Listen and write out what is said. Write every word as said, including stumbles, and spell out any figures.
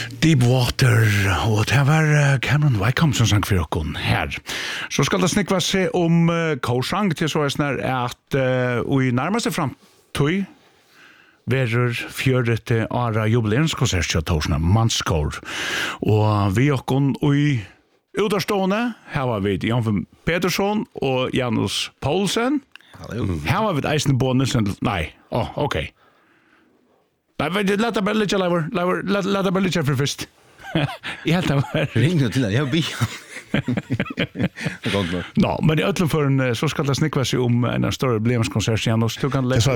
Deepwater, og det var Cameron Wycombe som sang for oss her. Så skal det snikva seg om uh, korsang til så er snar at uh, i nærmeste framtøy verur fjørete åra jubileumskonsert til Torsna Manskår. Og vi okkon i utarstående, her var vi Jan Petersson og Janus Poulsen. Her var vi Eisen Bonusen, nei, åh, oh, ok. Nei, lad det bare litt, Leivor, lad det bare litt for først. Jeg helt av her. Ring nå til deg, jeg blir. Nå, men i øtlen for en, så skal det snikva seg om en større jubileumskonsert, Janus, du kan lese.